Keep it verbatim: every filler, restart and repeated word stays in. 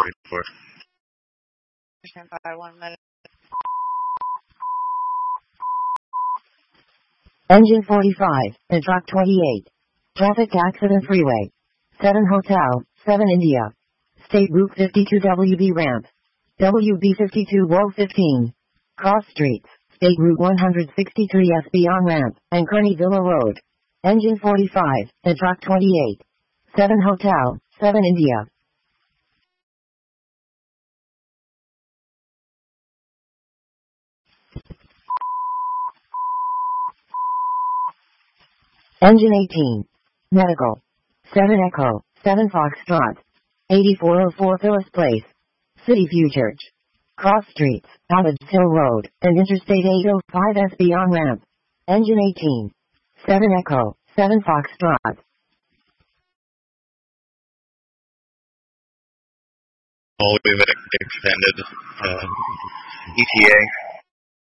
forty-four. Stand by one minute. Engine forty-five, and truck twenty-eight. Traffic accident freeway. seven Hotel, seven India. State Route fifty-two W B ramp. W B fifty-two Wall fifteen. Cross streets. State Route one sixty-three S B on ramp, and Kearney Villa Road. Engine forty-five, and truck twenty-eight. seven Hotel, seven India. Engine eighteen. Medical. seven Echo, seven Foxtrot. eighty-four oh four Phyllis Place. City View Church. Cross streets, Alledge Hill Road, and Interstate eight oh five S B on ramp. Engine eighteen. seven Echo, seven Foxtrot. All we've extended uh, E T A